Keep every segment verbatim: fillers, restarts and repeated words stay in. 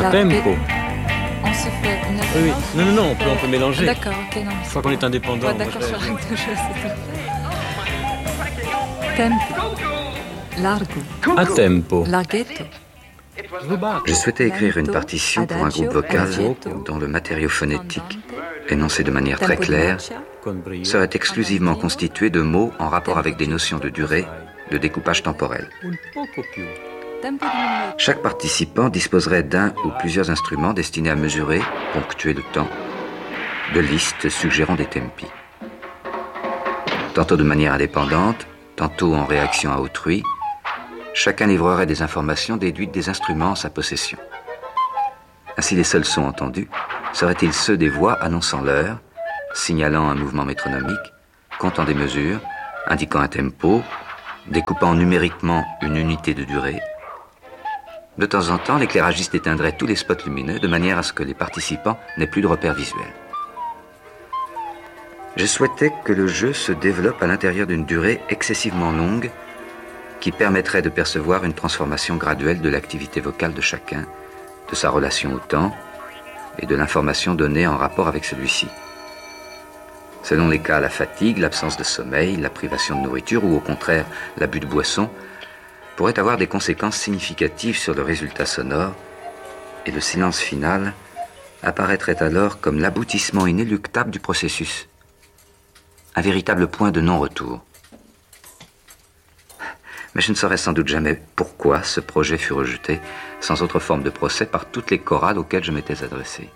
tempo. On se fait une Oui, oui. Non, non, non, on peut, on peut mélanger. D'accord, ok, non. Je crois qu'on est indépendant. Ouais, d'accord, sur la règle de jeu, c'est tout. Tempo. Largo. A tempo. Larghetto. Je souhaitais écrire une partition pour un groupe vocal dont le matériau phonétique, énoncé de manière très claire, serait exclusivement constitué de mots en rapport avec des notions de durée, de découpage temporel. Chaque participant disposerait d'un ou plusieurs instruments destinés à mesurer, ponctuer le temps, de listes suggérant des tempi. Tantôt de manière indépendante, tantôt en réaction à autrui, chacun livrerait des informations déduites des instruments en sa possession. Ainsi, les seuls sons entendus seraient-ils ceux des voix annonçant l'heure, signalant un mouvement métronomique, comptant des mesures, indiquant un tempo, découpant numériquement une unité de durée. De temps en temps, l'éclairagiste éteindrait tous les spots lumineux de manière à ce que les participants n'aient plus de repères visuels. Je souhaitais que le jeu se développe à l'intérieur d'une durée excessivement longue qui permettrait de percevoir une transformation graduelle de l'activité vocale de chacun, de sa relation au temps et de l'information donnée en rapport avec celui-ci. Selon les cas, la fatigue, l'absence de sommeil, la privation de nourriture ou au contraire l'abus de boisson pourrait avoir des conséquences significatives sur le résultat sonore et le silence final apparaîtrait alors comme l'aboutissement inéluctable du processus, un véritable point de non-retour. Mais je ne saurais sans doute jamais pourquoi ce projet fut rejeté sans autre forme de procès par toutes les chorales auxquelles je m'étais adressé.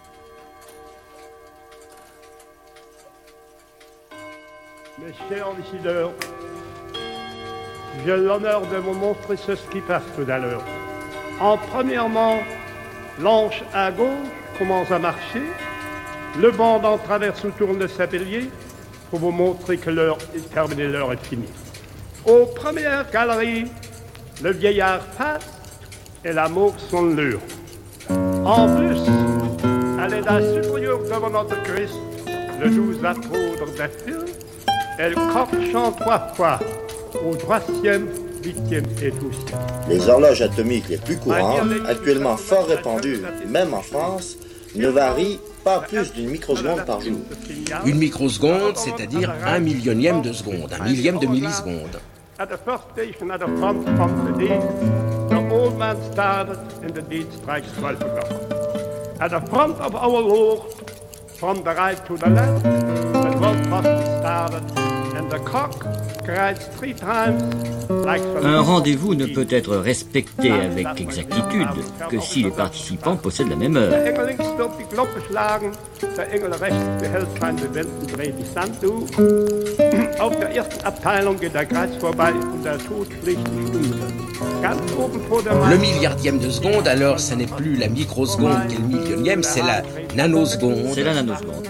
Mes chers décideurs, j'ai l'honneur de vous montrer ce qui passe tout à l'heure. En premièrement, l'anche à gauche commence à marcher, le bandant traverse autour de sa pilier pour vous montrer que l'heure est terminée, l'heure est finie. Aux premières galeries, le vieillard passe et l'amour s'enlure. En plus, à l'état supérieur devant notre Christ, le douze apôtres d'affil, et le coq chante trois fois, au troisième, huitième et douzième. Les horloges atomiques les plus courantes, actuellement fort répandues, même en France, ne varient pas plus d'une microseconde par jour. Une microseconde, c'est-à-dire un millionième de seconde, un millième de milliseconde. At the first station at the front comes the deed. The old man started and the deed strikes twelve o'clock. At the front of our Lord, from the right to the left, the twelve must started and the cock cries three times like the... Un rendez-vous ne peut être respecté avec exactitude que si les participants possèdent la même heure. Der Engel links wird die Glocke schlagen, der Engel rechts behält seine Wenden, dreht die Sanduhr. Auf der ersten Abteilung geht der Kreis vorbei und der Tod fliegt die Stunde. Ganz oben vor der Le milliardième de seconde, alors, ce n'est plus la microseconde qui est le millionième, c'est la nanoseconde. C'est la nanoseconde.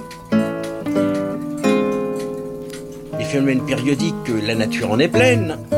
Les phénomènes périodiques, la nature en est pleine.